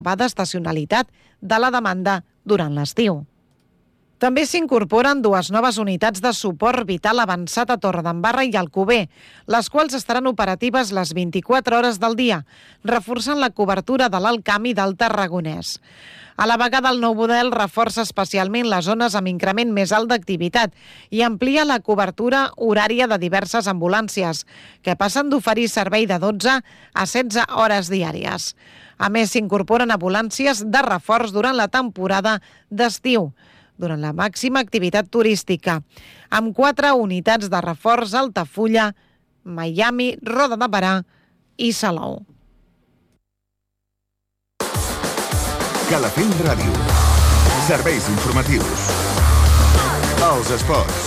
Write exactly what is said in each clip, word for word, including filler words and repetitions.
d'estacionalitat de la demanda durant l'estiu. També s'incorporen dues noves unitats de suport vital avançat a Torredembarra i Alcover, les quals estaran operatives les vint-i-quatre hores del dia, reforçant la cobertura de l'Alt Camp i del Tarragonès. A la vegada, el nou model reforça especialment les zones amb increment més alt d'activitat i amplia la cobertura horària de diverses ambulàncies, que passen d'oferir servei de dotze a setze hores diàries. A més, s'incorporen ambulàncies de reforç durant la temporada d'estiu, durant la màxima activitat turística, amb quatre unitats de reforç a Altafulla, Miami, Roda de Berà i Salou. Calafell Ràdio. Serveis informatius. Els esports.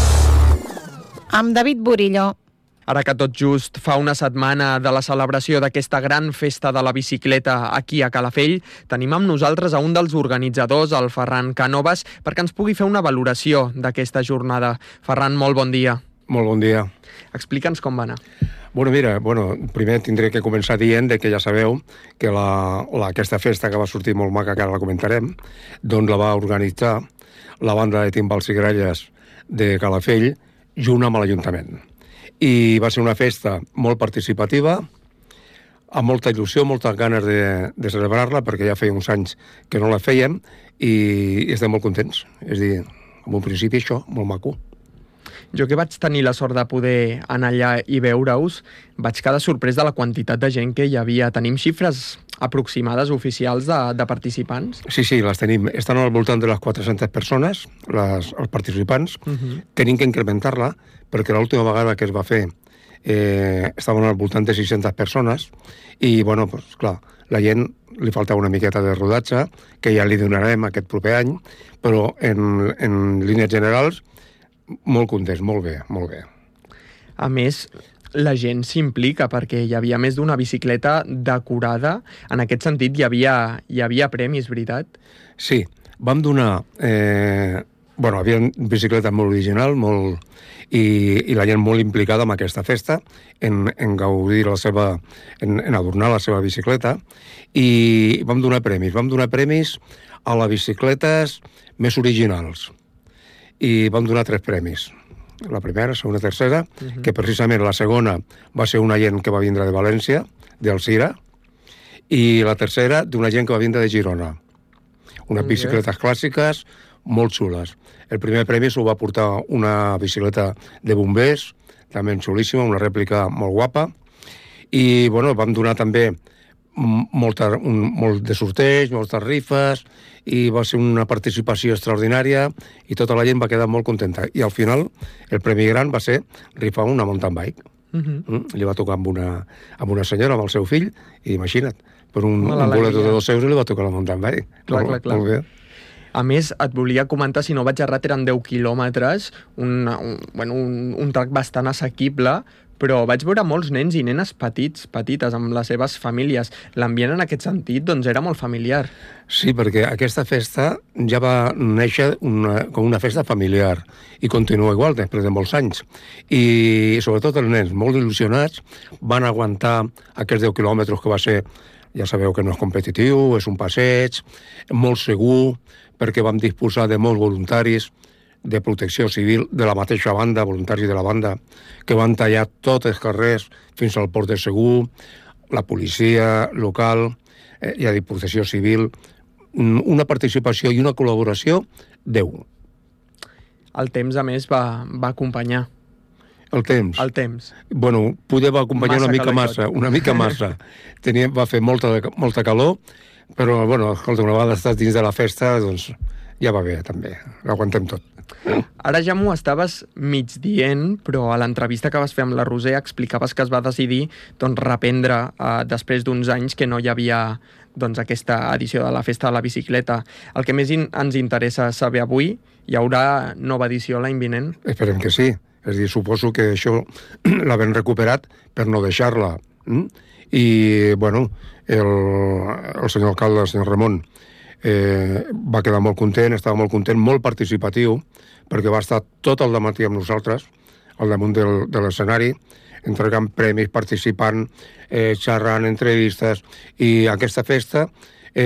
Amb David Burillo. Ara que tot just fa una setmana de la celebració d'aquesta gran festa de la bicicleta aquí a Calafell, tenim amb nosaltres a un dels organitzadors, el Ferran Canovas, perquè ens pugui fer una valoració d'aquesta jornada. Ferran, molt bon dia. Molt bon dia. Explica'ns com va anar. Bueno, mira, bueno, primer tindré que començar dient que ja sabeu que la, la, aquesta festa que va sortir molt maca, que ara la comentarem, doncs la va organitzar la banda de timbals i gralles de Calafell junt amb l'Ajuntament. I va ser una festa molt participativa, amb molta il·lusió, moltes ganes de, de celebrar-la, perquè ja feia uns anys que no la fèiem, i, i estem molt contents. És a dir, en un principi això, molt maco. Jo que vaig tenir la sort de poder anar allà i veure-us, vaig quedar sorprès de la quantitat de gent que hi havia. Tenim xifres aproximades oficials de, de participants? Sí, sí, les tenim. Estan al voltant de les quatre-centes persones, les, els participants. Uh-huh. Tenim que incrementar-la, perquè l'última vegada que es va fer eh, estaven al voltant de sis-centes persones i, bueno, pues, clar, la gent li faltava una miqueta de rodatge, que ja li donarem aquest proper any, però en, en línies generals molt contents, molt bé, molt bé. A més, la gent s'implica perquè hi havia més d'una bicicleta decorada. En aquest sentit, hi havia, hi havia premis, veritat? Sí, vam donar... Eh, bueno, hi havia bicicletes molt original, molt, i, i la gent molt implicada en aquesta festa, en, en gaudir la seva... En, en adornar la seva bicicleta, i vam donar premis. Vam donar premis a les bicicletes més originals. I vam donar tres premis. La primera, segona i tercera, uh-huh. que precisament la segona va ser una gent que va vindre de València, d'Alzira, i la tercera d'una gent que va vindre de Girona. Unes uh-huh. bicicletes clàssiques molt xules. El primer premi s'ho va portar una bicicleta de bombers, també xulíssima, una rèplica molt guapa, i bueno, vam donar també molta, un, molt de sorteig, moltes rifes, i va ser una participació extraordinària i tota la gent va quedar molt contenta. I al final el premi gran va ser rifar una mountain bike. Uh-huh. Mm? Li va tocar amb una, amb una senyora, amb el seu fill, i imagina't, per un, un boleto de dos euros li va tocar la mountain bike. Clar, clar, clar. Molt bé. A més, et volia comentar, si no vaig errat, eren deu quilòmetres, un, un, bueno, un, un track bastant assequible, però vaig veure molts nens i nenes petits, petites, amb les seves famílies. L'ambient en aquest sentit doncs, era molt familiar. Sí, perquè aquesta festa ja va néixer una, com una festa familiar i continua igual després de molts anys. I sobretot els nens, molt il·lusionats, van aguantar aquests deu quilòmetres que va ser, ja sabeu que no és competitiu, és un passeig, molt segur, perquè vam disposar de molts voluntaris de protecció civil de la mateixa banda, voluntaris de la banda, que van tallar tots els carrers fins al port de Segur, la policia local, eh, ja dic, protecció civil, una participació i una col·laboració deu. El temps, a més, va, va acompanyar. El temps? El temps. Bueno, poder va acompanyar massa una mica massa, una mica massa. Tenia, va fer molta, molta calor, però, bueno, escolta, una vegada estàs dins de la festa, doncs ja va bé, també. L'aguantem tot. Ara ja m'ho estaves mig dient, però a l'entrevista que vas fer amb la Roser explicaves que es va decidir doncs, reprendre eh, després d'uns anys que no hi havia doncs, aquesta edició de la Festa de la Bicicleta. El que més in- ens interessa saber avui, hi haurà nova edició l'any vinent? Esperem que sí. És a dir, suposo que això l'havem recuperat per no deixar-la. Mm? I, bueno, el, el senyor alcalde, el senyor Ramon, eh, va quedar molt content, estava molt content, molt participatiu, perquè va estar tot el dematí amb nosaltres, al damunt del, de l'escenari, entregant premis, participant, eh, xerrant, entrevistes, i aquesta festa